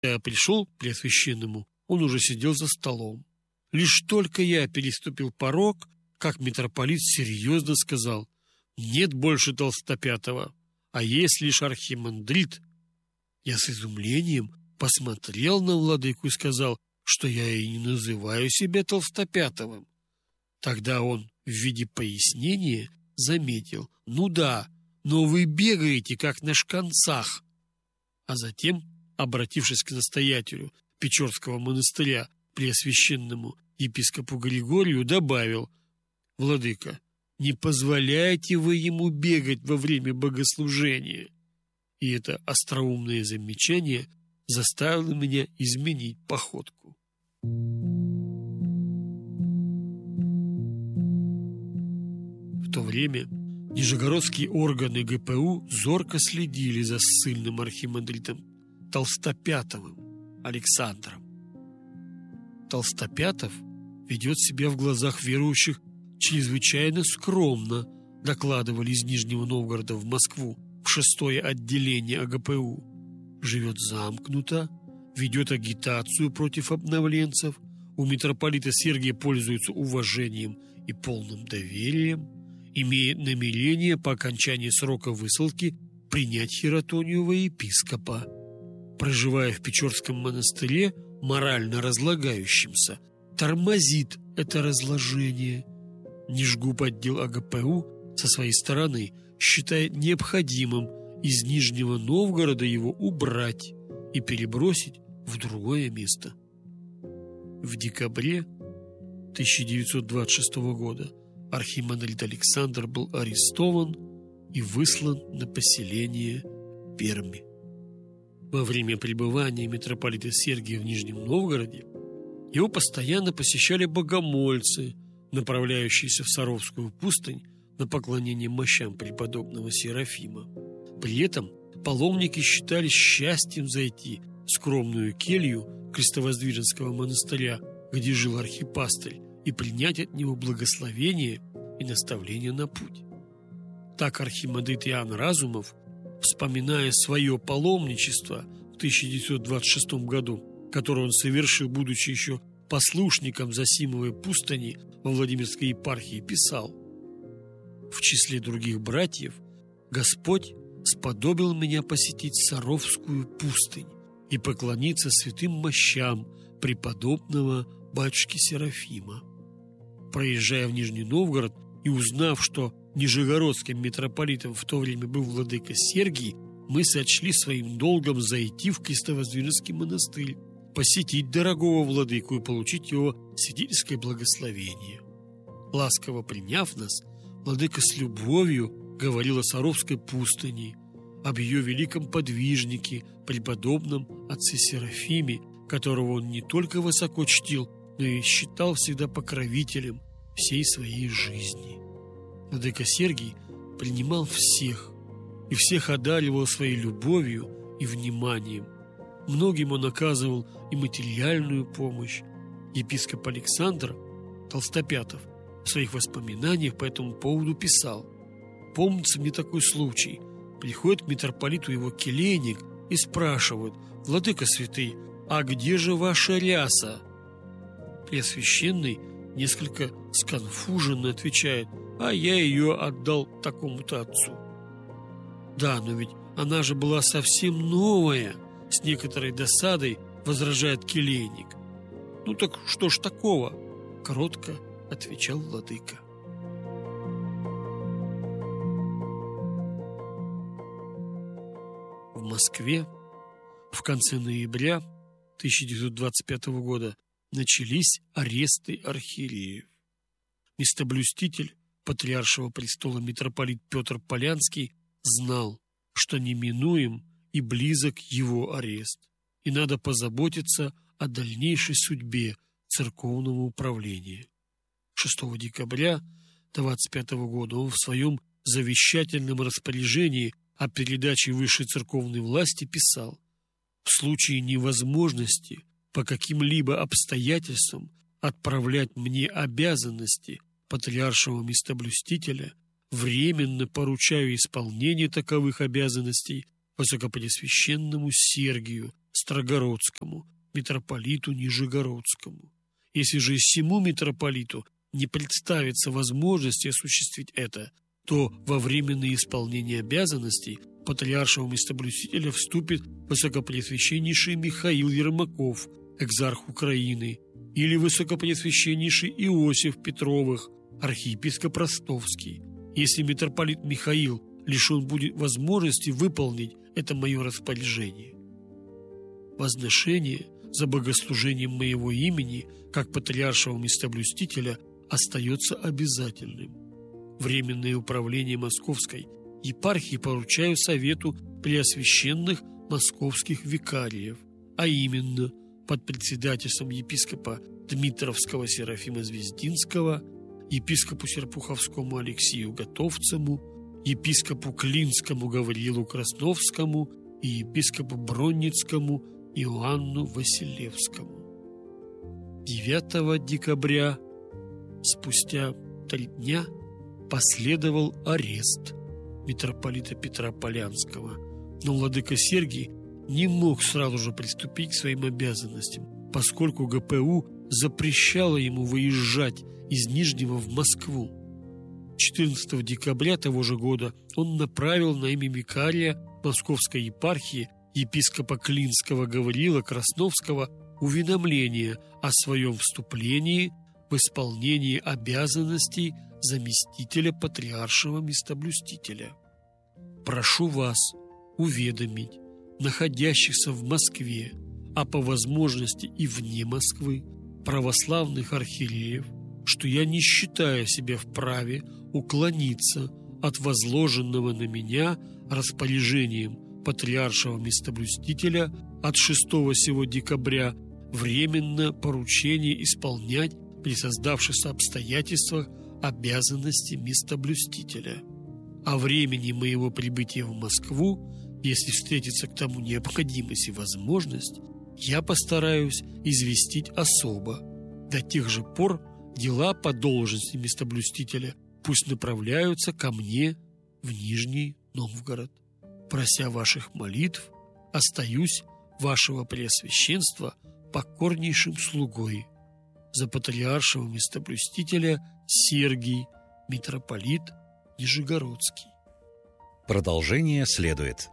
Я пришел к Преосвященному, он уже сидел за столом. Лишь только я переступил порог, как митрополит серьезно сказал: «Нет больше Толстопятого, а есть лишь архимандрит». Я с изумлением посмотрел на владыку и сказал, что я и не называю себя Толстопятовым. Тогда он в виде пояснения заметил: «Ну да, но вы бегаете, как на шканцах». А затем, обратившись к настоятелю Печорского монастыря, Преосвященному епископу Григорию, добавил: «Владыка, не позволяйте вы ему бегать во время богослужения». И это остроумное замечание заставило меня изменить походку. В то время нижегородские органы ГПУ зорко следили за ссыльным архимандритом Толстопятовым Александром. Толстопятов ведет себя в глазах верующих чрезвычайно скромно, докладывали из Нижнего Новгорода в Москву в 6-е отделение АГПУ. Живет замкнуто, ведет агитацию против обновленцев, у митрополита Сергия пользуется уважением и полным доверием, имеет намерение по окончании срока высылки принять хератонию во епископа. Проживая в Печорском монастыре, морально разлагающимся, тормозит это разложение. Нижгуб отдел АГПУ со своей стороны считает необходимым из Нижнего Новгорода его убрать и перебросить в другое место. В декабре 1926 года архимандрит Александр был арестован и выслан на поселение Перми. Во время пребывания митрополита Сергия в Нижнем Новгороде его постоянно посещали богомольцы, направляющиеся в Саровскую пустынь на поклонение мощам преподобного Серафима. При этом паломники считали счастьем зайти в скромную келью Крестовоздвиженского монастыря, где жил архипастырь, и принять от него благословение и наставление на путь. Так архимандрит Иоанн Разумов, вспоминая свое паломничество в 1926 году, которое он совершил, будучи еще послушником Зосимовой пустыни во Владимирской епархии, писал: «В числе других братьев Господь сподобил меня посетить Саровскую пустынь и поклониться святым мощам преподобного батюшки Серафима. Проезжая в Нижний Новгород и узнав, что нижегородским митрополитом в то время был владыка Сергий, мы сочли своим долгом зайти в Крестовоздвиженский монастырь, посетить дорогого владыку и получить его святительское благословение. Ласково приняв нас, владыка с любовью говорил о Саровской пустыне, об ее великом подвижнике, преподобном отце Серафиме, которого он не только высоко чтил, но и считал всегда покровителем всей своей жизни. Владыка Сергий принимал всех, и всех одаривал своей любовью и вниманием. Многим он оказывал и материальную помощь. Епископ Александр Толстопятов в своих воспоминаниях по этому поводу писал: «Помнится мне такой случай. Приходит к митрополиту его келейник и спрашивает: «Владыка святый, а где же ваша ряса?» Преосвященный несколько сконфуженно отвечает: «А я ее отдал такому-то отцу». «Да, но ведь она же была совсем новая», — с некоторой досадой возражает келейник. «Ну так что ж такого?» — кротко отвечал владыка. В Москве в конце ноября 1925 года начались аресты архиереев. Местоблюститель патриаршего престола митрополит Петр Полянский знал, что неминуем и близок его арест, и надо позаботиться о дальнейшей судьбе церковного управления. 6 декабря 1925 года он в своем завещательном распоряжении о передаче высшей церковной власти писал: «В случае невозможности по каким-либо обстоятельствам отправлять мне обязанности патриаршего местоблюстителя, временно поручаю исполнение таковых обязанностей Высокопреосвященному Сергию, Строгородскому, митрополиту Нижегородскому. Если же всему митрополиту не представится возможности осуществить это, то во временное исполнение обязанностей патриаршего местоблюстителя вступит высокопреосвященнейший Михаил Ермаков, экзарх Украины, или высокопреосвященнейший Иосиф Петровых, архиепископ Ростовский. Если митрополит Михаил лишен будет возможности выполнить это мое распоряжение. Возношение за богослужением моего имени, как патриаршего местоблюстителя, остается обязательным. Временное управление Московской епархии поручаю Совету Преосвященных Московских викариев, а именно под председательством епископа Дмитровского Серафима Звездинского, епископу Серпуховскому Алексею Готовцему, епископу Клинскому Гавриилу Красновскому и епископу Бронницкому Иоанну Василевскому. 9 декабря, спустя 3 дня, последовал арест митрополита Петра Полянского, но владыка Сергий не мог сразу же приступить к своим обязанностям, поскольку ГПУ запрещало ему выезжать из Нижнего в Москву. 14 декабря того же года он направил на имя викария Московской епархии епископа Клинского Гавриила Красновского уведомление о своем вступлении в исполнение обязанностей заместителя патриаршего местоблюстителя. Прошу вас уведомить находящихся в Москве, а по возможности и вне Москвы, православных архиереев, что я не считаю себя вправе уклониться от возложенного на меня распоряжением патриаршего местоблюстителя от 6 сего декабря временно поручение исполнять при создавшихся обстоятельствах обязанности местоблюстителя. О времени моего прибытия в Москву, если встретится к тому необходимость и возможность, я постараюсь известить особо. До тех же пор дела по должности местоблюстителя пусть направляются ко мне в Нижний Новгород. Прося ваших молитв, остаюсь вашего преосвященства покорнейшим слугой. За патриаршего местоблюстителя Сергий, митрополит Нижегородский. Продолжение следует.